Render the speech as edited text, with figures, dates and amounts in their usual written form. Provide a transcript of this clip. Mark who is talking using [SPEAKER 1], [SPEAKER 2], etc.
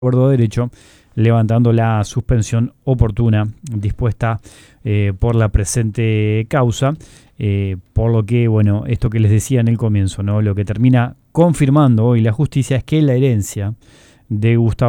[SPEAKER 1] acuerdo derecho, levantando la suspensión oportuna dispuesta por la presente causa, por lo que, bueno, esto que les decía en el comienzo, ¿no? Lo que termina confirmando hoy la justicia es que la herencia de Gustavo